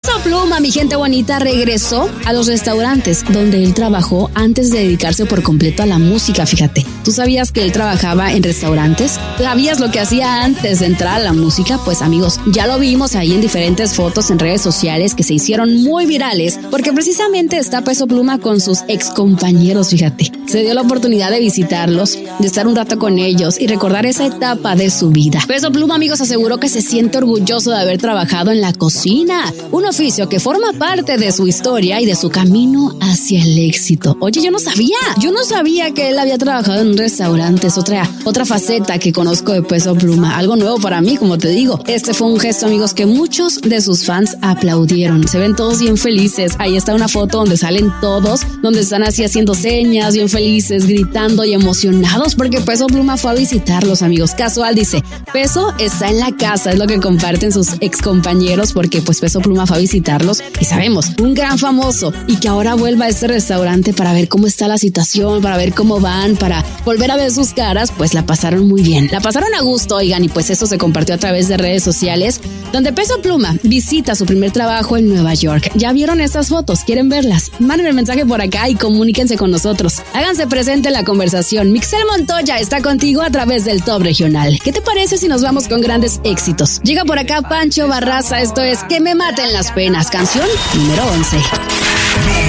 Peso Pluma, mi gente bonita, regresó a los restaurantes donde él trabajó antes de dedicarse por completo a la música, fíjate. ¿Tú sabías que él trabajaba en restaurantes? ¿Sabías lo que hacía antes de entrar a la música? Pues amigos, ya lo vimos ahí en diferentes fotos en redes sociales que se hicieron muy virales porque precisamente está Peso Pluma con sus ex compañeros, fíjate. Se dio la oportunidad de visitarlos, de estar un rato con ellos y recordar esa etapa de su vida. Peso Pluma, amigos, aseguró que se siente orgulloso de haber trabajado en la cocina, un oficio que forma parte de su historia y de su camino hacia el éxito. Oye, yo no sabía que él había trabajado en un restaurante. Es otra faceta que conozco de Peso Pluma, algo nuevo para mí, como te digo. Este fue un gesto, amigos, que muchos de sus fans aplaudieron. Se ven todos bien felices. Ahí está una foto donde salen todos, donde están así haciendo señas, bien felices, gritando y emocionados porque Peso Pluma fue a visitarlos, amigos. Casual, dice, Peso está en la casa, es lo que comparten sus ex compañeros porque pues Peso Pluma fue a visitarlos y sabemos, un gran famoso y que ahora vuelva a este restaurante para ver cómo está la situación, para ver cómo van, para volver a ver sus caras, pues la pasaron muy bien. La pasaron a gusto, oigan, y pues eso se compartió a través de redes sociales, donde Peso Pluma visita su primer trabajo en Nueva York. ¿Ya vieron estas fotos? ¿Quieren verlas? Manden el mensaje por acá y comuníquense con nosotros. Háganse presente en la conversación. Mixel Montoya está contigo a través del Top Regional. ¿Qué te parece si nos vamos con grandes éxitos? Llega por acá Pancho Barraza, esto es Que me maten las penas, canción número 11.